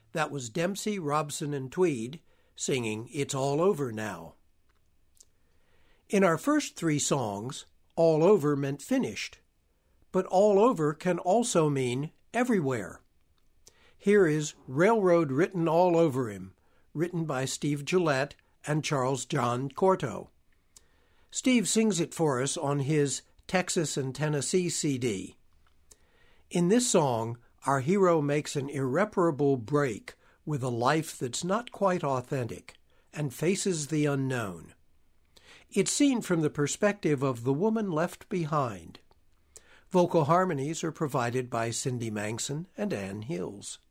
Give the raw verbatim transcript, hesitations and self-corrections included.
That was Dempsey, Robson, and Tweed singing It's All Over Now. In our first three songs, all over meant finished, but all over can also mean everywhere. Here is Railroad Written All Over Him, written by Steve Gillette and Charles John Corto. Steve sings it for us on his Texas and Tennessee C D. In this song, our hero makes an irreparable break with a life that's not quite authentic and faces the unknown. It's seen from the perspective of the woman left behind. Vocal harmonies are provided by Cindy Mangson and Ann Hills.